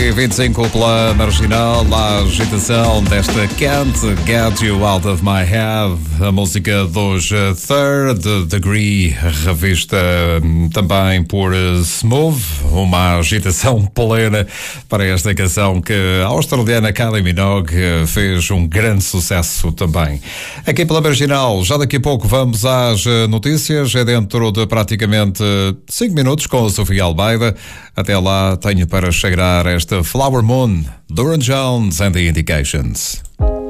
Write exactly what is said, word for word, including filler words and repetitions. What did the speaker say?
vinte e cinco pela Marginal, a agitação desta Can't Get You Out of My Head, a música dos Third Degree, revista também por Smooth, uma agitação plena para esta canção que a australiana Kylie Minogue fez um grande sucesso também. Aqui pela Marginal, já daqui a pouco vamos às notícias, é dentro de praticamente cinco minutos com a Sofia Almeida. Até lá tenho para chegar esta Flower Moon, Duran Jones and the Indications.